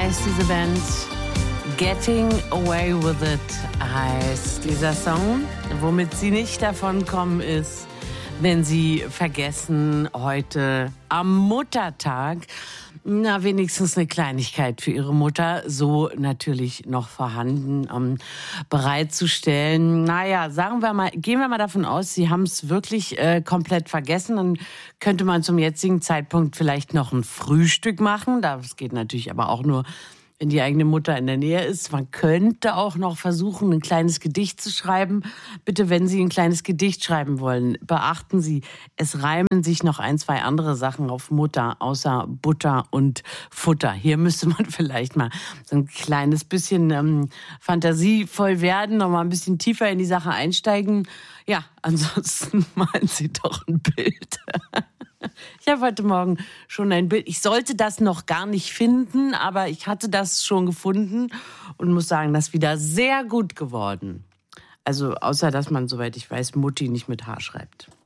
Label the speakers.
Speaker 1: heißt diese Band. Getting Away With It heißt dieser Song. Womit sie nicht davonkommen ist, wenn sie vergessen, heute am Muttertag, wenigstens eine Kleinigkeit für ihre Mutter, so natürlich noch vorhanden, bereitzustellen. Gehen wir mal davon aus, sie haben es wirklich komplett vergessen. Dann könnte man zum jetzigen Zeitpunkt vielleicht noch ein Frühstück machen. Das geht natürlich aber auch nur, wenn die eigene Mutter in der Nähe ist. Man könnte auch noch versuchen, ein kleines Gedicht zu schreiben. Bitte, wenn Sie ein kleines Gedicht schreiben wollen, beachten Sie, es reimen sich noch 1, 2 andere Sachen auf Mutter, außer Butter und Futter. Hier müsste man vielleicht mal so ein kleines bisschen fantasievoll werden, noch mal ein bisschen tiefer in die Sache einsteigen. Ja, ansonsten malen Sie doch ein Bild. Ich habe heute Morgen schon ein Bild. Ich sollte das noch gar nicht finden, aber ich hatte das schon gefunden und muss sagen, das ist wieder sehr gut geworden. Also außer, dass man, soweit ich weiß, Mutti nicht mit H schreibt.